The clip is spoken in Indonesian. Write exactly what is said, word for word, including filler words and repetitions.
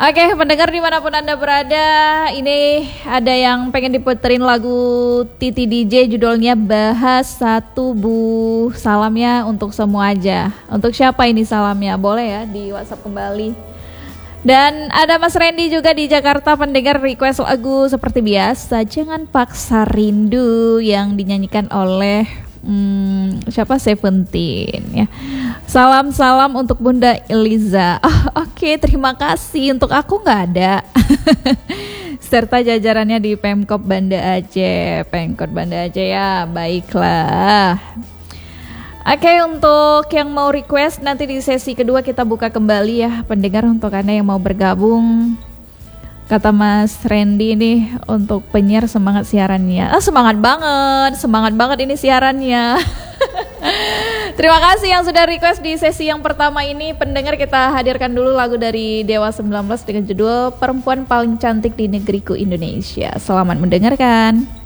Oke, pendengar dimanapun Anda berada, ini ada yang pengen diputerin lagu Titi D J, judulnya Bahas Satu Bu. Salamnya untuk semua aja. Untuk siapa ini salamnya? Boleh ya di WhatsApp kembali. Dan ada Mas Randy juga di Jakarta, pendengar request lagu seperti biasa, Jangan Paksa Rindu, yang dinyanyikan oleh hmm, siapa? Seventeen ya. Salam-salam untuk Bunda Eliza. Oh, Oke, okay, terima kasih. Untuk aku nggak ada. Serta jajarannya di Pemkop Banda Aceh. Pemkot Banda Aceh ya, baiklah. Oke, okay, untuk yang mau request nanti di sesi kedua kita buka kembali ya pendengar, untuk Anda yang mau bergabung. Kata Mas Randy nih, untuk penyiar semangat siarannya. Ah, semangat banget, semangat banget ini siarannya. Terima kasih yang sudah request di sesi yang pertama ini. Pendengar, kita hadirkan dulu lagu dari Dewa sembilan belas dengan judul Perempuan Paling Cantik di Negeriku Indonesia. Selamat mendengarkan.